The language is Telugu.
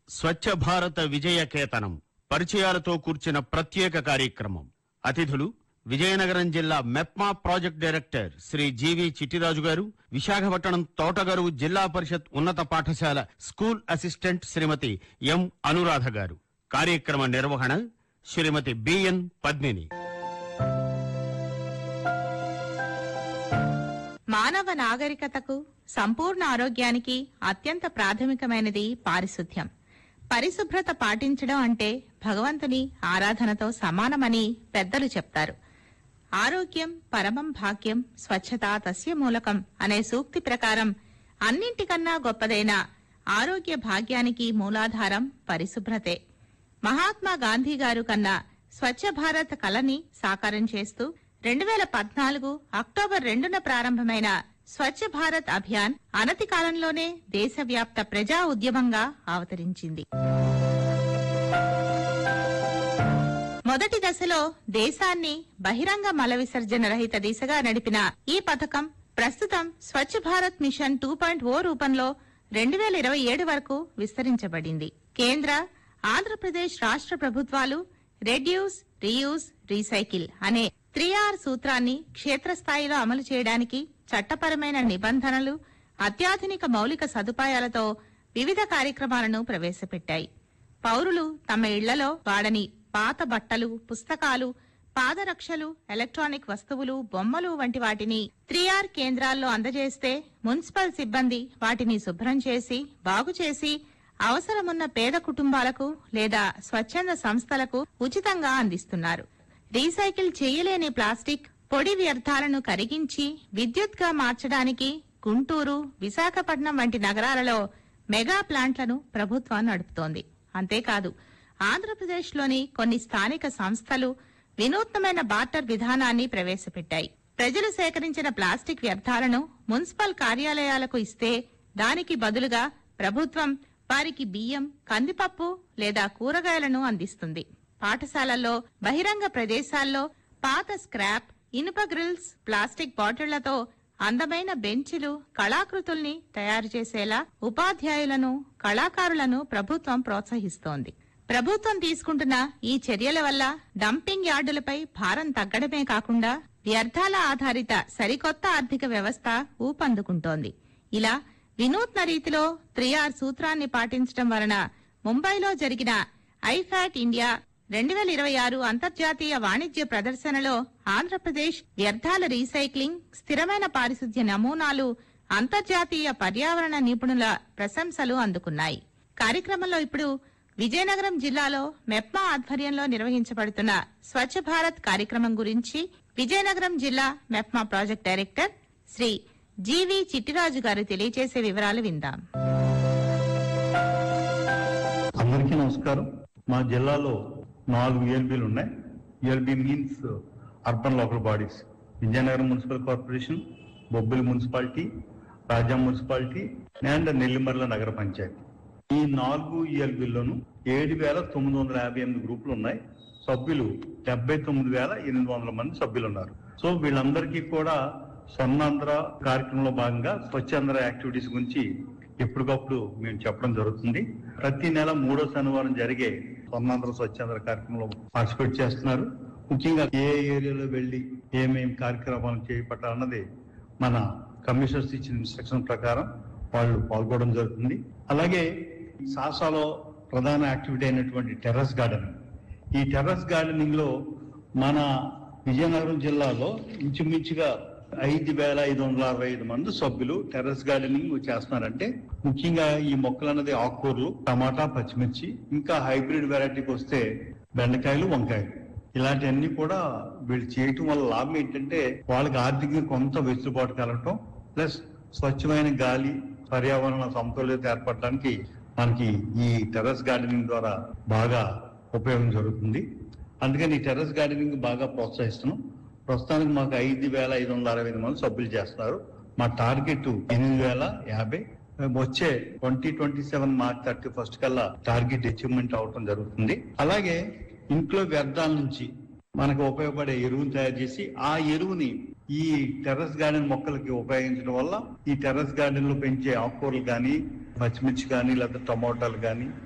స్వచ్ఛ భారత విజయ కేతనం పరిచయాలతో కూర్చిన ప్రత్యేక కార్యక్రమం. అతిథులు విజయనగరం జిల్లా మెప్మా ప్రాజెక్ట్ డైరెక్టర్ శ్రీ జీవి చిట్టిరాజు గారు, విశాఖపట్నం తోటగరువు జిల్లా పరిషత్ ఉన్నత పాఠశాల స్కూల్ అసిస్టెంట్ శ్రీమతి ఎం అనురాధ గారు. కార్యక్రమ నిర్వహణ శ్రీమతి బిఎన్ పద్మిని. మానవ నాగరికతకు, సంపూర్ణ ఆరోగ్యానికి అత్యంత ప్రాథమికమైనది పారిశుధ్యం. పరిశుభ్రత పాటించడం అంటే భగవంతుని ఆరాధనతో సమానమని పెద్దలు చెప్తారు. ఆరోగ్యం పరమం భాగ్యం, స్వచ్ఛత తస్య మూలకం అనే సూక్తి ప్రకారం అన్నింటికన్నా గొప్పదైన ఆరోగ్య భాగ్యానికి మూలాధారం పరిశుభ్రతే. మహాత్మా గాంధీ గారు కన్నా స్వచ్ఛ భారత్ కలని సాకారం చేస్తూ 2014 అక్టోబర్ 2న ప్రారంభమైన స్వచ్ఛ భారత్ అభియాన్ అనతి కాలంలోనే దేశవ్యాప్త ప్రజా ఉద్యమంగా అవతరించింది. మొదటి దశలో దేశాన్ని బహిరంగ మల విసర్జన రహిత దిశగా నడిపిన ఈ పథకం ప్రస్తుతం స్వచ్ఛ భారత్ మిషన్ 2.0 రూపంలో 2027 వరకు విస్తరించబడింది. కేంద్ర, ఆంధ్రప్రదేశ్ రాష్ట్ర ప్రభుత్వాలు రెడ్యూస్, రీయూజ్, రీసైకిల్ అనే 3R సూత్రాన్ని క్షేత్రస్థాయిలో అమలు చేయడానికి చట్టపరమైన నిబంధనలు, అత్యాధునిక మౌలిక సదుపాయాలతో వివిధ కార్యక్రమాలను ప్రవేశపెట్టాయి. పౌరులు తమ ఇళ్లలో వాడని పాత బట్టలు, పుస్తకాలు, పాదరక్షలు, ఎలక్ట్రానిక్ వస్తువులు, బొమ్మలు వంటి వాటిని 3R కేంద్రాల్లో అందజేస్తే మున్సిపల్ సిబ్బంది వాటిని శుభ్రం చేసి, బాగుచేసి అవసరమున్న పేద కుటుంబాలకు లేదా స్వచ్ఛంద సంస్థలకు ఉచితంగా అందిస్తున్నారు. రీసైకిల్ చేయలేని ప్లాస్టిక్, పొడి వ్యర్థాలను కరిగించి విద్యుత్గా మార్చడానికి గుంటూరు, విశాఖపట్నం వంటి నగరాలలో మెగా ప్లాంట్లను ప్రభుత్వం నడుపుతోంది. అంతేకాదు, ఆంధ్రప్రదేశ్లోని కొన్ని స్థానిక సంస్థలు వినూత్నమైన బార్టర్ విధానాన్ని ప్రవేశపెట్టాయి. ప్రజలు సేకరించిన ప్లాస్టిక్ వ్యర్థాలను మున్సిపల్ కార్యాలయాలకు ఇస్తే దానికి బదులుగా ప్రభుత్వం వారికి బియ్యం, కందిపప్పు లేదా కూరగాయలను అందిస్తుంది. పాఠశాలల్లో, బహిరంగ ప్రదేశాల్లో పాత స్క్రాప్, ఇనుప గ్రిల్స్, ప్లాస్టిక్ బాటిళ్లతో అందమైన బెంచ్లు, కళాకృతుల్ని తయారు చేసేలా ఉపాధ్యాయులను, కళాకారులను ప్రభుత్వం ప్రోత్సహిస్తోంది. ప్రభుత్వం తీసుకుంటున్న ఈ చర్యల వల్ల డంపింగ్ యార్డులపై భారం తగ్గడమే కాకుండా వ్యర్థాల ఆధారిత సరికొత్త ఆర్థిక వ్యవస్థ ఊపందుకుంటోంది. ఇలా వినూత్న రీతిలో 3R సూత్రాన్ని పాటించడం వలన ముంబైలో జరిగిన ఐఫాట్ ఇండియా 2026 అంతర్జాతీయ వాణిజ్య ప్రదర్శనలో ఆంధ్రప్రదేశ్ వ్యర్థాల రీసైక్లింగ్, స్థిరమైన పారిశుధ్య నమూనాలు అంతర్జాతీయ పర్యావరణ నిపుణుల ప్రశంసలు అందుకున్నాయి. కార్యక్రమంలో ఇప్పుడు విజయనగరం జిల్లాలో మెప్మా ఆధ్వర్యంలో నిర్వహించబడుతున్న స్వచ్ఛ భారత్ కార్యక్రమం గురించి విజయనగరం జిల్లా మెప్మా ప్రాజెక్ట్ డైరెక్టర్ శ్రీ జీవి చిట్టిరాజు గారు తెలియజేసే వివరాలు విందాం. అందరికీ నమస్కారం. మా జిల్లాలో 4 ELBలు ఉన్నాయి. ELB means urban local bodies. Vizianagaram municipal corporation, Bobbili municipality, Raja municipality and Nellimarla నగర పంచాయతీ. ఈ 4 ELBల్లోనూ 7,958 గ్రూపులు ఉన్నాయి. సభ్యులు 79,800 మంది సభ్యులు ఉన్నారు. సో వీళ్ళందరికీ కూడా స్వర్ణాంధ్ర కార్యక్రమంలో భాగంగా స్వచ్ఛాంధ్ర యాక్టివిటీస్ గురించి ఎప్పటికప్పుడు మేము చెప్పడం జరుగుతుంది. ప్రతి నెల 3వ శనివారం జరిగే స్వర్ణాంధ్ర స్వచ్ఛాంధ్ర కార్యక్రమంలో పార్టిసిపేట్ చేస్తున్నారు. ముఖ్యంగా ఏ ఏరియాలో వెళ్లి ఏమేమి కార్యక్రమాలు చేపట్టాలన్నది మన కమిషనర్స్ ఇచ్చిన ఇన్స్ట్రక్షన్ ప్రకారం వాళ్ళు పాల్గొనడం జరుగుతుంది. అలాగే సాసాలో ప్రధాన యాక్టివిటీ అయినటువంటి టెర్రస్ గార్డెనింగ్. ఈ టెర్రస్ గార్డెనింగ్ లో మన విజయనగరం జిల్లాలో ఇంచుమించుగా 5,565 మంది సభ్యులు టెర్రస్ గార్డెనింగ్ చేస్తున్నారంటే, ముఖ్యంగా ఈ మొక్కలు అన్నది ఆకుకూరలు, టమాటా, పచ్చిమిర్చి, ఇంకా హైబ్రిడ్ వెరైటీకి వస్తే బెండకాయలు, వంకాయలు, ఇలాంటివన్నీ కూడా వీళ్ళు చేయటం వల్ల లాభం ఏంటంటే వాళ్ళకి ఆర్థికంగా కొంత వెసులుబాటు కలగటం, ప్లస్ స్వచ్ఛమైన గాలి, పర్యావరణ సమతుల్యత ఏర్పడటానికి మనకి ఈ టెర్రస్ గార్డెనింగ్ ద్వారా బాగా ఉపయోగం జరుగుతుంది. అందుకని ఈ టెర్రస్ గార్డెనింగ్ బాగా ప్రోత్సహిస్తున్నాం. ప్రస్తుతానికి మాకు 5,565 మంది సభ్యులు చేస్తున్నారు. మా టార్గెట్ 8,050. వచ్చే 2027 మార్చ్ 31 కల్లా టార్గెట్ అచీవ్మెంట్ అవటం జరుగుతుంది. అలాగే ఇంట్లో వ్యర్థాల నుంచి మనకు ఉపయోగపడే ఎరువును తయారు చేసి ఆ ఎరువుని ఈ టెర్రస్ గార్డెన్ మొక్కలకి ఉపయోగించడం వల్ల ఈ టెర్రస్ గార్డెన్ లో పెంచే ఆకుకూరలు కానీ, పచ్చిమిర్చి కానీ, లేదా టమోటాలు కానీ,